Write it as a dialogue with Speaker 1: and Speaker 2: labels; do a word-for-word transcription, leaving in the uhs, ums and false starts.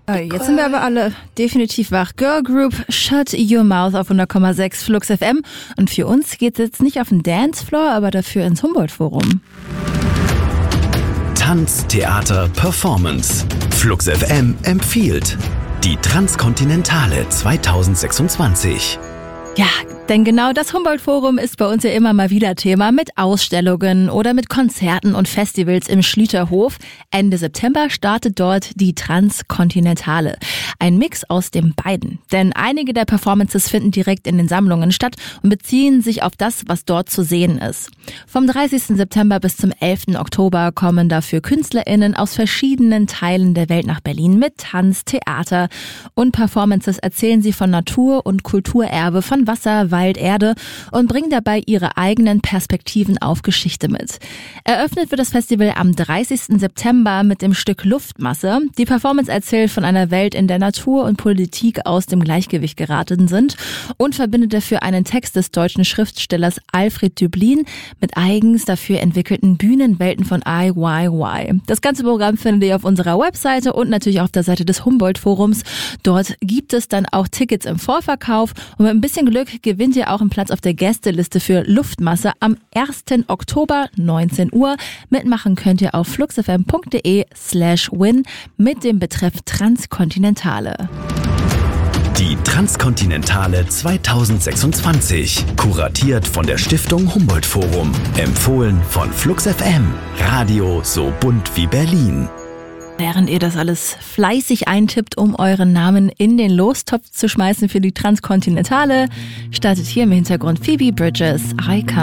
Speaker 1: Äh, jetzt sind wir aber alle definitiv wach. Girl Group, Shut Your Mouth auf hundert Komma sechs Flux F M. Und für uns geht es jetzt nicht auf den Dancefloor, aber dafür ins Humboldt-Forum.
Speaker 2: Tanz, Theater, Performance. Flux F M empfiehlt die Transkontinentale zwanzig sechsundzwanzig.
Speaker 1: Ja, denn genau das Humboldt-Forum ist bei uns ja immer mal wieder Thema mit Ausstellungen oder mit Konzerten und Festivals im Schlüterhof. Ende September startet dort die Transkontinentale. Ein Mix aus den beiden. Denn einige der Performances finden direkt in den Sammlungen statt und beziehen sich auf das, was dort zu sehen ist. Vom dreißigsten September bis zum elften Oktober kommen dafür KünstlerInnen aus verschiedenen Teilen der Welt nach Berlin mit Tanz, Theater und Performances erzählen sie von Natur- und Kulturerbe, von Wasser, Wald, Erde und bringen dabei ihre eigenen Perspektiven auf Geschichte mit. Eröffnet wird das Festival am dreißigsten September mit dem Stück Luftmasse. Die Performance erzählt von einer Welt, in der Natur und Politik aus dem Gleichgewicht geraten sind und verbindet dafür einen Text des deutschen Schriftstellers Alfred Döblin mit eigens dafür entwickelten Bühnenwelten von I Y Y. Das ganze Programm findet ihr auf unserer Webseite und natürlich auf der Seite des Humboldt-Forums. Dort gibt es dann auch Tickets im Vorverkauf und mit ein bisschen Glück gewinnt ihr auch einen Platz auf der Gästeliste für Luftmasse am ersten Oktober, neunzehn Uhr. Mitmachen könnt ihr auf fluxfm.de slash win mit dem Betreff Transkontinentale.
Speaker 2: Die Transkontinentale zwanzig sechsundzwanzig. Kuratiert von der Stiftung Humboldt-Forum. Empfohlen von Flux F M. Radio so bunt wie Berlin.
Speaker 1: Während ihr das alles fleißig eintippt, um euren Namen in den Lostopf zu schmeißen für die Transkontinentale, startet hier im Hintergrund Phoebe Bridgers, I Can't